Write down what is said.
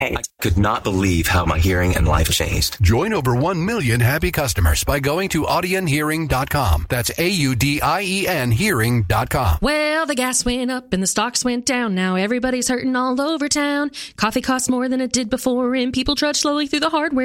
I could not believe how my hearing and life changed. Join over 1 million happy customers by going to AudienHearing.com. That's AUDIEN Hearing.com. Well, the gas went up and the stocks went down. Now everybody's hurting all over town. Coffee costs more than it did before, and people trudge slowly through the hardware